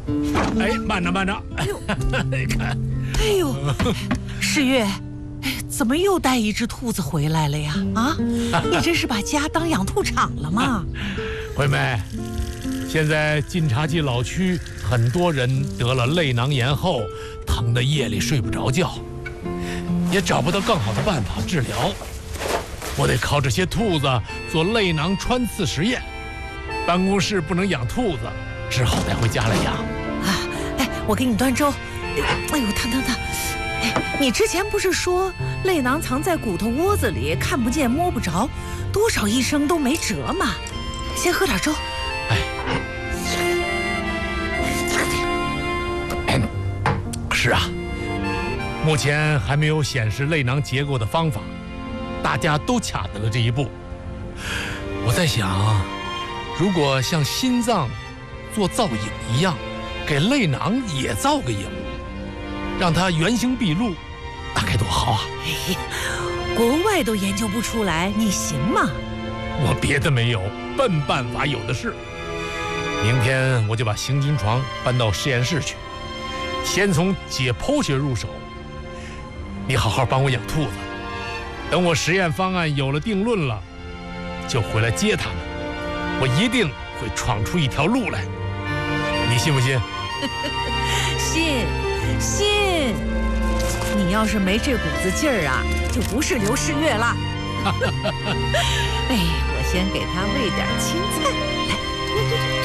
哎，慢着慢着， 哎呦， 你看， 哎呦，世月，哎，怎么又带一只兔子回来了呀？啊，你这是把家当养兔场了吗？ 惠妹，现在晋察冀老区很多人得了泪囊炎后，疼得夜里睡不着觉，也找不到更好的办法治疗。我得靠这些兔子做泪囊穿刺实验。办公室不能养兔子，只好带回家来养。 啊，哎，我给你端粥。哎呦，疼！哎，你之前不是说泪囊藏在骨头窝子里，看不见摸不着，多少医生都没辙吗？先喝点粥。 哎，是啊，目前还没有显示泪囊结构的方法，大家都卡在了这一步。我在想，如果像心脏做造影一样，给泪囊也造个影，让它原形毕露，那该多好啊！ 哎呀，国外都研究不出来，你行吗？ 我别的没有，笨办法有的是。明天我就把行军床搬到实验室去，先从解剖学入手。你好好帮我养兔子，等我实验方案有了定论了，就回来接他们。我一定会闯出一条路来，你信不信？ 信。你要是没这股子劲儿啊，就不是刘世月了。哎，我先给他喂点青菜，来，